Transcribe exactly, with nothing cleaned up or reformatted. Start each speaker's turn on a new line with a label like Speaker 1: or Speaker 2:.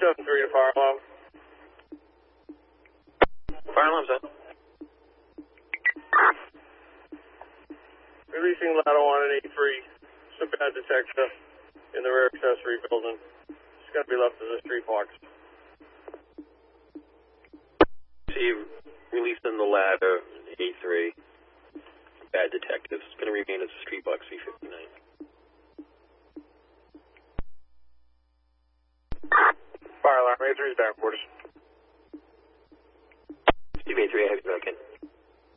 Speaker 1: seven three to fire alarm.
Speaker 2: Fire alarm's up.
Speaker 1: Releasing ladder one and eight three. Some bad detector in the rear accessory building. It's going to be left as a street box.
Speaker 2: See, releasing the ladder, A three. Bad detective. It's going to remain as a street box C fifty-nine.
Speaker 1: Fire alarm, A three is down quarters.
Speaker 2: Steve A three, I have you back in.